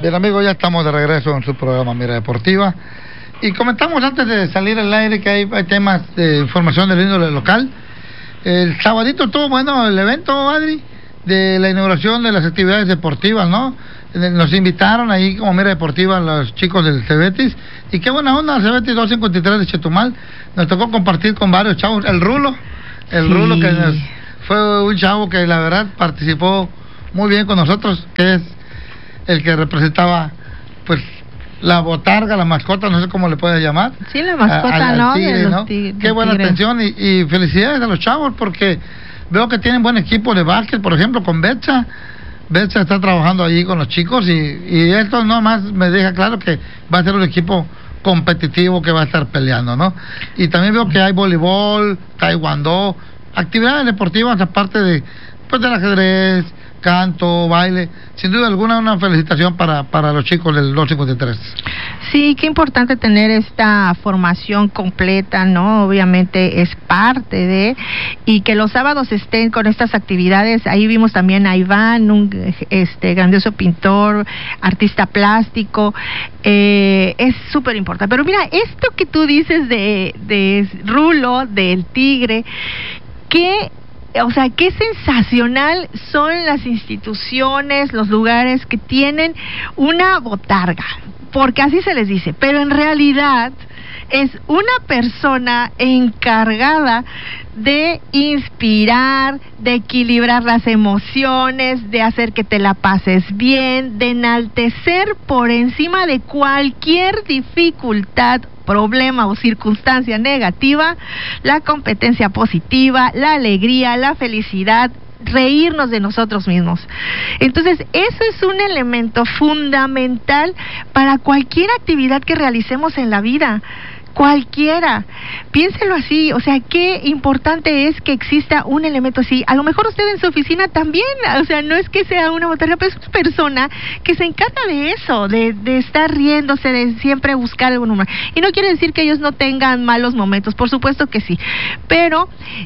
Bien, amigos, ya estamos de regreso en su programa Mira Deportiva. Y comentamos antes de salir al aire que hay temas de información del índole local. El sabadito estuvo bueno el evento, Adri, de la inauguración de las actividades deportivas, ¿no? Nos invitaron ahí como Mira Deportiva los chicos del Cebetis. Y qué buena onda, el Cebetis 253 de Chetumal. Nos tocó compartir con varios chavos. El Rulo que fue un chavo que la verdad participó muy bien con nosotros, que es el que representaba, pues, la botarga, la mascota, no sé cómo le puede llamar. Sí, la mascota, al tigre, ¿no? Qué buena atención y felicidades a los chavos, porque veo que tienen buen equipo de básquet, por ejemplo, con Betsa. Betsa está trabajando allí con los chicos y esto nomás me deja claro que va a ser un equipo competitivo que va a estar peleando, ¿no? Y también veo que hay voleibol, taekwondo, actividades deportivas aparte de, pues, del ajedrez, canto, baile. Sin duda alguna, una felicitación para los chicos del 253. Sí, qué importante tener esta formación completa, ¿no? Obviamente es parte de, y que los sábados estén con estas actividades. Ahí vimos también a Iván, un grandioso pintor, artista plástico. Es súper importante. Pero mira, esto que tú dices de Rulo, del tigre, qué sensacional son las instituciones, los lugares que tienen una botarga, porque así se les dice, pero en realidad es una persona encargada de inspirar, de equilibrar las emociones, de hacer que te la pases bien, de enaltecer por encima de cualquier dificultad, problema o circunstancia negativa, la competencia positiva, la alegría, la felicidad, reírnos de nosotros mismos. Entonces, eso es un elemento fundamental para cualquier actividad que realicemos en la vida. Cualquiera, piénselo así, o sea, qué importante es que exista un elemento así. A lo mejor usted en su oficina también, o sea, no es que sea una botarga, pero es una persona que se encarga de eso, de estar riéndose, de siempre buscar algún humor. Y no quiere decir que ellos no tengan malos momentos, por supuesto que sí, pero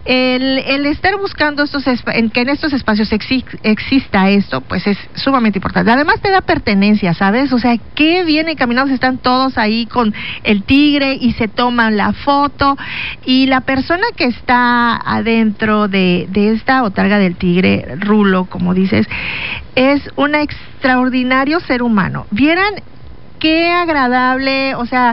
el estar buscando que en estos espacios exista esto, pues es sumamente importante. Además te da pertenencia, ¿sabes? O sea, qué bien encaminados están todos ahí con el tigre y se toman la foto, y la persona que está adentro de esta botarga del tigre, Rulo, como dices, es un extraordinario ser humano. Vieran qué agradable, o sea,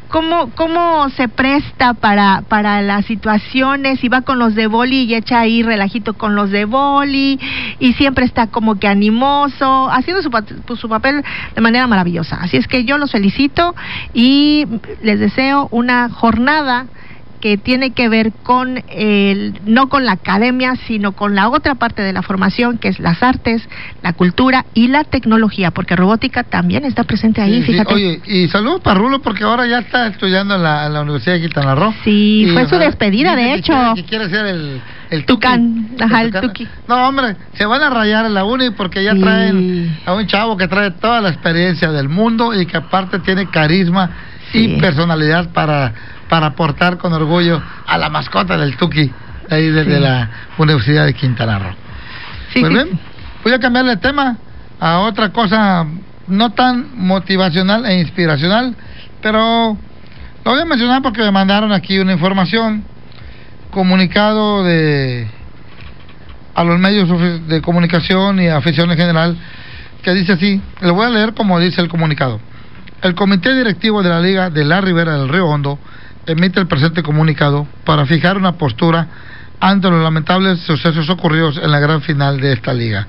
cómo se presta para las situaciones, y va con los de boli y echa ahí relajito con los de boli, y siempre está como que animoso, haciendo su papel de manera maravillosa. Así es que yo los felicito y les deseo una jornada que tiene que ver con no con la academia, sino con la otra parte de la formación, que es las artes, la cultura y la tecnología, porque robótica también está presente ahí, sí, fíjate. Oye, y saludos para Rulo, porque ahora ya está estudiando en la Universidad de Quintana Roo. Sí, fue su despedida, de hecho. Que quiere ser el Tucán, el Tuki. No, hombre, se van a rayar en la uni porque ya traen a un chavo que trae toda la experiencia del mundo y que aparte tiene carisma y personalidad para aportar con orgullo a la mascota del Tuki, ahí desde la Universidad de Quintana Roo. Pues bien, voy a cambiarle de tema a otra cosa no tan motivacional e inspiracional, pero lo voy a mencionar porque me mandaron aquí una información, comunicado a los medios de comunicación y a afición en general, que dice así, lo voy a leer como dice el comunicado. El comité directivo de la Liga de la Ribera del Río Hondo emite el presente comunicado para fijar una postura ante los lamentables sucesos ocurridos en la gran final de esta liga.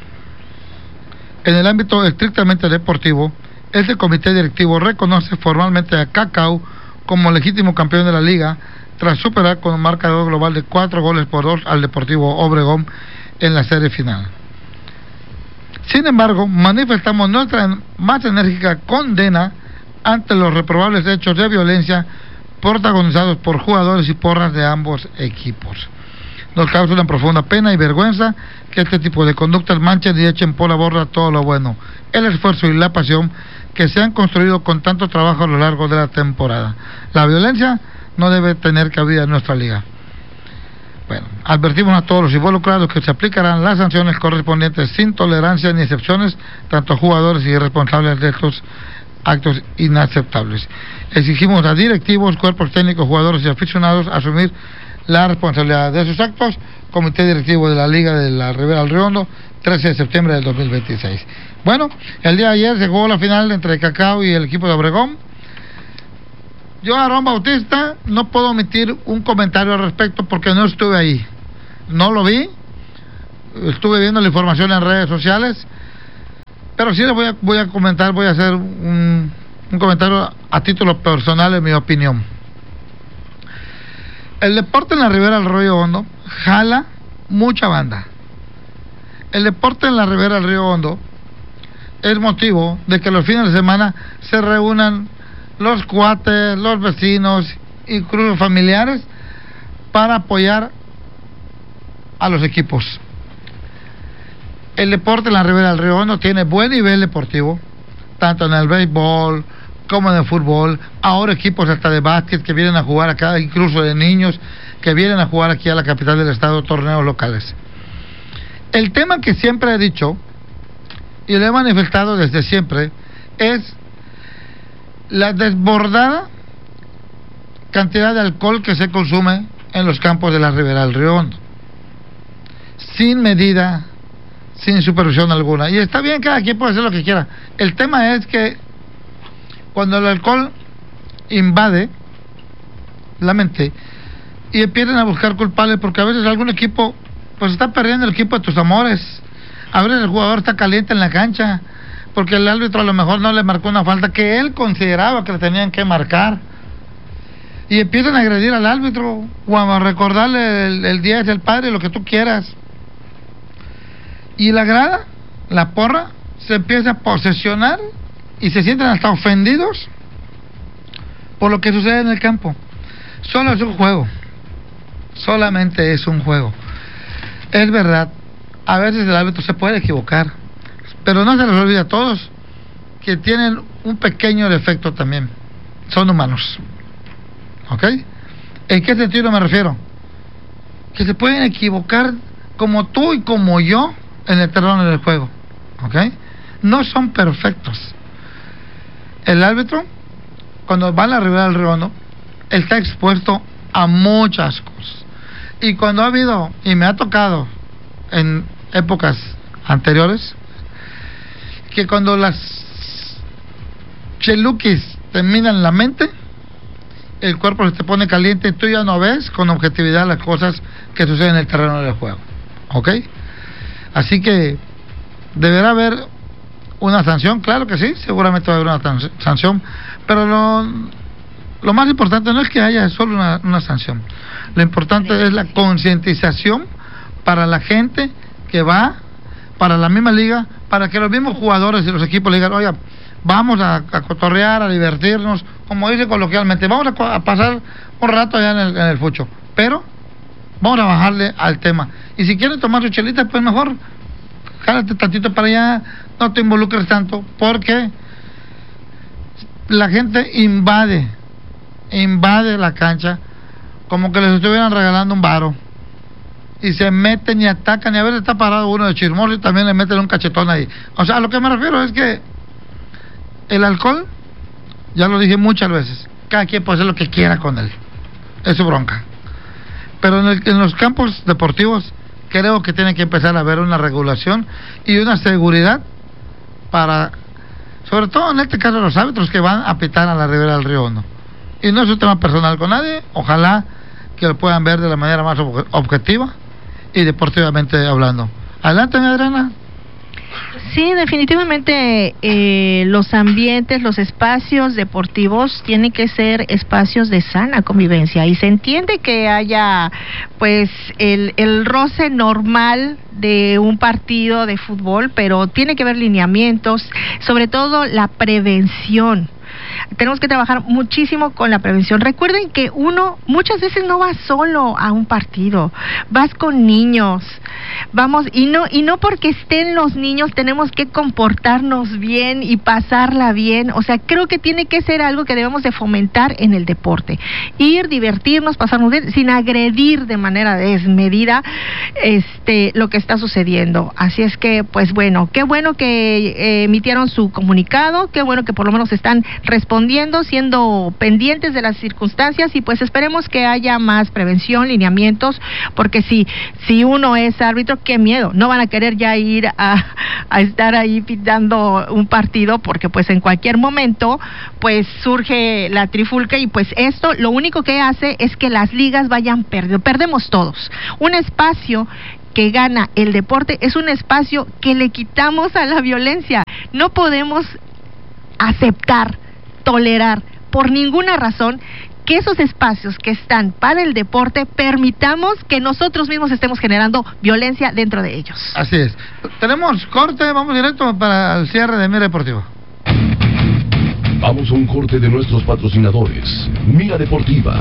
En el ámbito estrictamente deportivo, este comité directivo reconoce formalmente a Cacao como legítimo campeón de la liga tras superar con un marcador global de 4-2 al Deportivo Obregón en la serie final. Sin embargo, manifestamos nuestra más enérgica condena ante los reprobables hechos de violencia protagonizados por jugadores y porras de ambos equipos. Nos causa una profunda pena y vergüenza que este tipo de conductas manchen y echen por la borda todo lo bueno, el esfuerzo y la pasión que se han construido con tanto trabajo a lo largo de la temporada. La violencia no debe tener cabida en nuestra liga. Bueno, advertimos a todos los involucrados que se aplicarán las sanciones correspondientes sin tolerancia ni excepciones, tanto a jugadores y responsables de estos actos inaceptables. Exigimos a directivos, cuerpos técnicos, jugadores y aficionados asumir la responsabilidad de sus actos. Comité directivo de la Liga de la Ribera del Río Hondo, 13 de septiembre del 2026. Bueno, el día de ayer se jugó la final entre Cacao y el equipo de Obregón. Yo, Aarón Bautista, no puedo omitir un comentario al respecto porque no estuve ahí. No lo vi. Estuve viendo la información en redes sociales. Pero sí les voy a comentar, voy a hacer un comentario a título personal, en mi opinión. El deporte en la Ribera del Río Hondo jala mucha banda. El deporte en la Ribera del Río Hondo es motivo de que los fines de semana se reúnan los cuates, los vecinos, incluso familiares, para apoyar a los equipos. El deporte en la Ribera del Río Hondo tiene buen nivel deportivo, tanto en el béisbol como en el fútbol. Ahora equipos hasta de básquet que vienen a jugar acá, incluso de niños que vienen a jugar aquí a la capital del estado, torneos locales. El tema que siempre he dicho y lo he manifestado desde siempre es la desbordada cantidad de alcohol que se consume en los campos de la Ribera del Río Hondo, sin medida, sin supervisión alguna. Y está bien, cada quien puede hacer lo que quiera. El tema es que cuando el alcohol invade la mente y empiezan a buscar culpables, porque a veces algún equipo pues está perdiendo el equipo de tus amores, a veces el jugador está caliente en la cancha porque el árbitro a lo mejor no le marcó una falta que él consideraba que le tenían que marcar, y empiezan a agredir al árbitro o a recordarle el día del padre, lo que tú quieras, y la grada, la porra, se empieza a posesionar y se sienten hasta ofendidos por lo que sucede en el campo. Solo es un juego, solamente es un juego. Es verdad, a veces el árbitro se puede equivocar, pero no se les olvida a todos que tienen un pequeño defecto también. Son humanos. ¿Ok? ¿En qué sentido me refiero? Que se pueden equivocar como tú y como yo en el terreno del juego. ¿Ok? No son perfectos. El árbitro, cuando va a la Ribera del Río Hondo, está expuesto a muchas cosas. Y cuando ha habido, y me ha tocado en épocas anteriores, que cuando las cheluquis terminan la mente, el cuerpo se te pone caliente y tú ya no ves con objetividad las cosas que suceden en el terreno del juego. ¿Ok? Así que deberá haber una sanción, claro que sí, seguramente va a haber una sanción, pero lo más importante no es que haya solo una sanción. Lo importante es la concientización para la gente que va, para la misma liga, para que los mismos jugadores y los equipos le digan, oiga, vamos a cotorrear, a divertirnos, como dice coloquialmente, vamos a pasar un rato allá en el fucho, pero vamos a bajarle al tema. Y si quieren tomar su chelita, pues mejor, jálate tantito para allá, no te involucres tanto, porque la gente invade la cancha como que les estuvieran regalando un varo, y se meten y atacan, y a veces está parado uno de chismoso y también le meten un cachetón ahí. O sea, a lo que me refiero es que el alcohol, ya lo dije muchas veces, cada quien puede hacer lo que quiera con él, es su bronca, pero en los campos deportivos creo que tiene que empezar a haber una regulación y una seguridad para, sobre todo en este caso, los árbitros que van a pitar a la Ribera del Río Hondo. Y no es un tema personal con nadie, ojalá que lo puedan ver de la manera más objetiva y deportivamente hablando. Adelante, mi Adriana. Sí, definitivamente los ambientes, los espacios deportivos tienen que ser espacios de sana convivencia, y se entiende que haya pues el roce normal de un partido de fútbol, pero tiene que haber lineamientos, sobre todo la prevención. tenemos que trabajar muchísimo con la prevención. Recuerden que uno muchas veces no va solo a un partido, vas con niños, vamos, y no porque estén los niños tenemos que comportarnos bien y pasarla bien. O sea, creo que tiene que ser algo que debemos de fomentar en el deporte, ir, divertirnos, pasarnos bien, sin agredir de manera desmedida lo que está sucediendo. Así es que, pues bueno, qué bueno que emitieron su comunicado, qué bueno que por lo menos están respondiendo, siendo pendientes de las circunstancias, y pues esperemos que haya más prevención, lineamientos, porque si uno es árbitro, qué miedo, no van a querer ya ir a estar ahí pitando un partido, porque pues en cualquier momento pues surge la trifulca, y pues esto lo único que hace es que las ligas vayan perdiendo, perdemos todos. Un espacio que gana el deporte es un espacio que le quitamos a la violencia. No podemos aceptar, tolerar por ninguna razón que esos espacios que están para el deporte permitamos que nosotros mismos estemos generando violencia dentro de ellos. Así es. Tenemos corte, vamos directo para el cierre de Mira Deportiva. Vamos a un corte de nuestros patrocinadores. Mira Deportiva.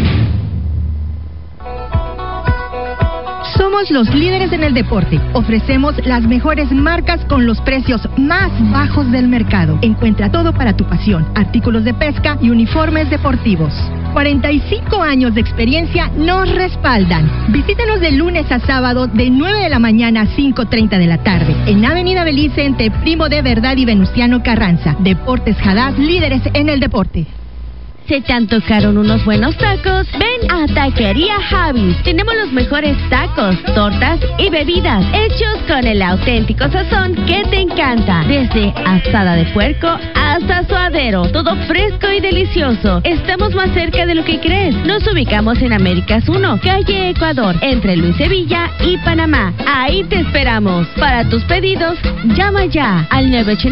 Somos los líderes en el deporte. Ofrecemos las mejores marcas con los precios más bajos del mercado. Encuentra todo para tu pasión, artículos de pesca y uniformes deportivos. 45 años de experiencia nos respaldan. Visítanos de lunes a sábado de 9 de la mañana a 5:30 de la tarde. En Avenida Belice, entre Primo de Verdad y Venustiano Carranza. Deportes Haddad, líderes en el deporte. ¿Se te antojaron unos buenos tacos? Ven a Taquería Javis. Tenemos los mejores tacos, tortas y bebidas hechos con el auténtico sazón que te encanta. Desde asada de puerco hasta suadero, todo fresco y delicioso. Estamos más cerca de lo que crees. Nos ubicamos en Américas 1, calle Ecuador, entre Luis Sevilla y Panamá. Ahí te esperamos. Para tus pedidos, llama ya al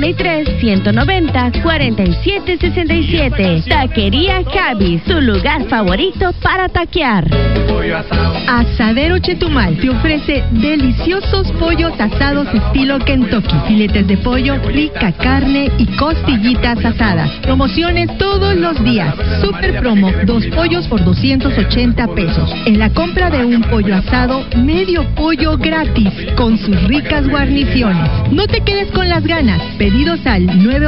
983-190-4767. Taquería Javis, tu lugar favorito para taquear. Asadero Chetumal te ofrece deliciosos pollos asados estilo Kentucky, filetes de pollo, rica carne y costillitas asadas. Promociones todos los días. Super promo, 2 pollos por 280 pesos. En la compra de un pollo asado, medio pollo gratis con sus ricas guarniciones. No te quedes con las ganas. Pedidos al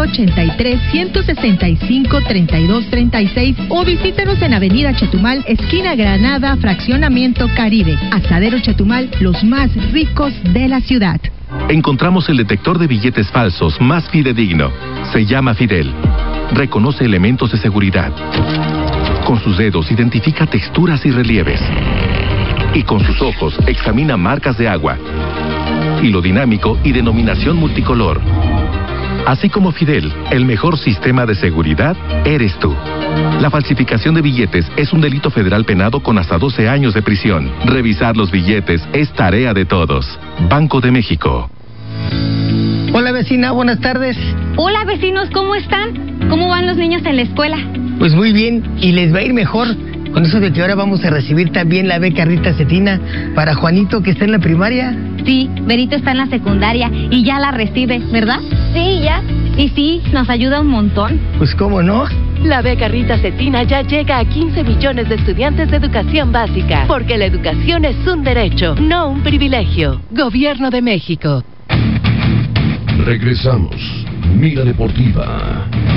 983-165-3236 o visítanos en Avenida Chetumal, esquina Granada, fraccionamiento Caribe. Asadero Chetumal, los más ricos de la ciudad. Encontramos el detector de billetes falsos más fidedigno. Se llama Fidel. Reconoce elementos de seguridad. Con sus dedos identifica texturas y relieves. Y con sus ojos examina marcas de agua, hilo dinámico y denominación multicolor. Así como Fidel, el mejor sistema de seguridad eres tú. La falsificación de billetes es un delito federal penado con hasta 12 años de prisión. Revisar los billetes es tarea de todos. Banco de México. Hola vecina, buenas tardes. Hola vecinos, ¿cómo están? ¿Cómo van los niños en la escuela? Pues muy bien, y les va a ir mejor. Con eso de que ahora vamos a recibir también la beca Rita Cetina para Juanito, que está en la primaria. Sí, Berito está en la secundaria y ya la recibe, ¿verdad? Sí, ya. Y sí, nos ayuda un montón. Pues cómo no. La beca Rita Cetina ya llega a 15 millones de estudiantes de educación básica, porque la educación es un derecho, no un privilegio. Gobierno de México. Regresamos. Mira Deportiva.